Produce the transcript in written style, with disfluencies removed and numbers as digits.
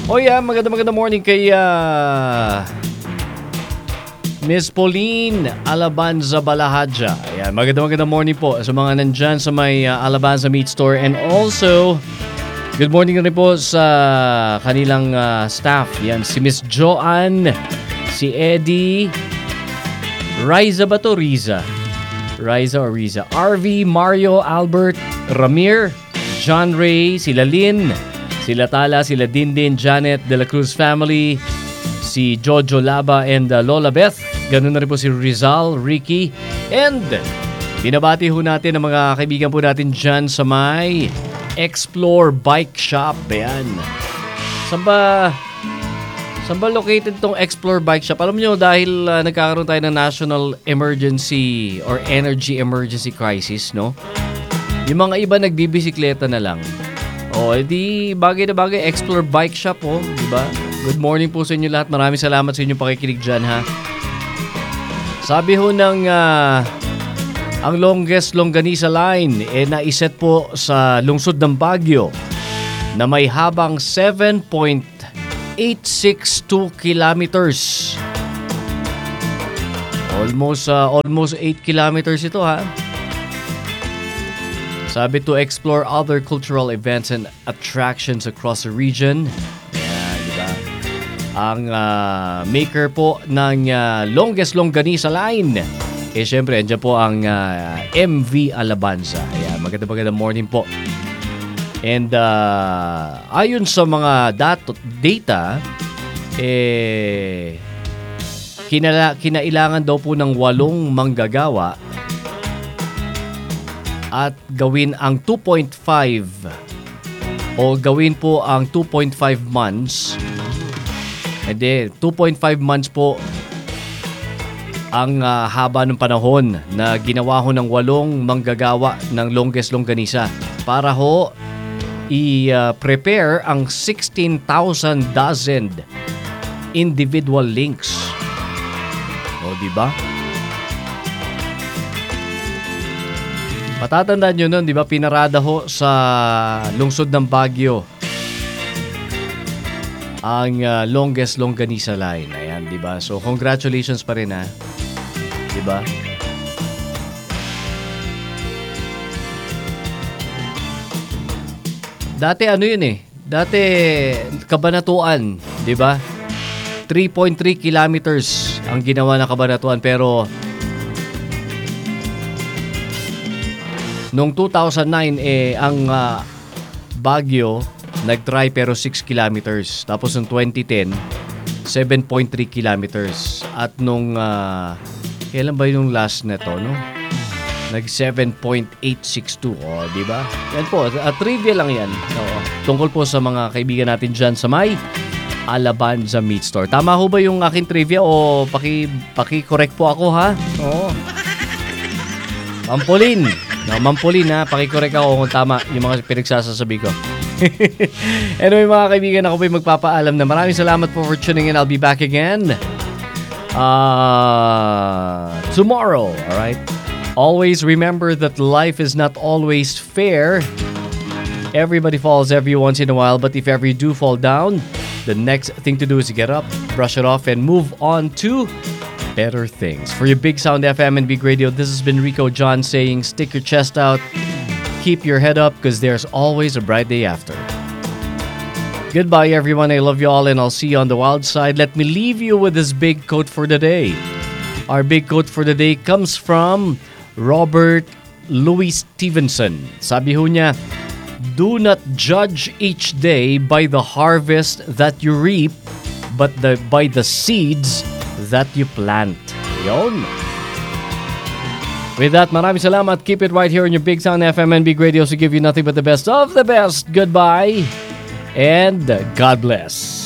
Oh yeah, magandang morning kay Miss Pauline Alabanza Balahadja. Ayan, magandang morning po sa mga nandyan sa may Alabanza Meat Store. And also, good morning rin po sa kanilang staff. Yan, si Miss Joanne, si Eddie, Riza ba to? Riza or Riza? RV, Mario, Albert, Ramir, John Ray, sila Lynn, sila Tala, sila Dindin, Janet de la Cruz family, si Jojo Laba and Lola Beth. Ganun na rin po si Rizal, Ricky, and binabati ho natin ang mga kaibigan po natin dyan sa may Explore Bike Shop. Ayan. Saan ba located tong Explore Bike Shop? Alam nyo, dahil nagkakaroon tayo ng national emergency or energy emergency crisis, no? Yung mga iba nagbibisikleta na lang. O, edi bagay na bagay, Explore Bike Shop, di ba? Good morning po sa inyo lahat. Maraming salamat sa inyong pakikinig dyan, ha? Sabi ho ng ang longest longganisa line naiset po sa lungsod ng Baguio na may habang 7.862 kilometers. Almost 8 kilometers ito, ha? Sabi to explore other cultural events and attractions across the region. Ayan, diba? Ang maker po ng longest longganisa line, syempre, andyan po ang MV Alabanza. Ayan, magandang morning po. And ayon sa mga data, kinailangan daw po ng 8 manggagawa at gawin ang 2.5 o gawin po ang 2.5 months. Hindi, 2.5 months po ang haba ng panahon na ginawa ho ng 8 manggagawa ng longest longganisa para ho i-prepare ang 16,000 dozen individual links. O, diba? Patatandaan nyo nun, diba? Pinarada ho sa lungsod ng Baguio ang longest longganisa line. Ayan, diba? So, congratulations pa rin, ha? Diba? Dati ano yun eh? Dati Kabanatuan, diba? 3.3 kilometers ang ginawa ng Kabanatuan, pero noong 2009 ang Baguio nag-try pero 6 kilometers. Tapos noong 2010, 7.3 kilometers. At nung kailan ba yung last na to, no? Nag 7.862. O, di ba? Yan po, trivia lang yan. Oo. Tungkol po sa mga kaibigan natin dyan sa may Alabanza Meat Store. Tama ho ba yung aking trivia o paki-correct po ako, ha? Oo. Mampolin. No, Mampolin, ha? Paki-correct ako kung tama yung mga pinagsasasabi ko. Anyway, mga kaibigan, ako po'y magpapaalam na maraming salamat po for tuning in. I'll be back again tomorrow, alright? Always remember that life is not always fair. Everybody falls every once in a while, but if ever you do fall down, the next thing to do is to get up, brush it off, and move on to better things. For your Big Sound FM and Big Radio, this has been Rico John saying, stick your chest out, keep your head up, because there's always a bright day after. Goodbye, everyone. I love you all, and I'll see you on the wild side. Let me leave you with this big quote for the day. Our big quote for the day comes from Robert Louis Stevenson. Sabi ho niya, do not judge each day by the harvest that you reap, but by the seeds that you plant. Yon. With that, maraming salamat. Keep it right here on your Big Sound FM and Big Radio to give you nothing but the best of the best. Goodbye and God bless.